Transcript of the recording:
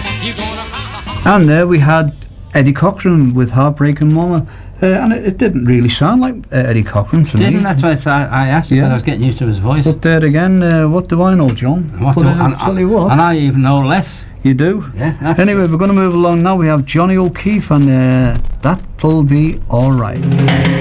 And there we had Eddie Cochran with Heartbreaking Mama. And it didn't really sound like Eddie Cochran to me. That's why I asked him, I was getting used to his voice. But there again, what do I know, John? And I even know less. You do? Yeah. Anyway, we're going to move along now. We have Johnny O'Keefe, and that'll be alright.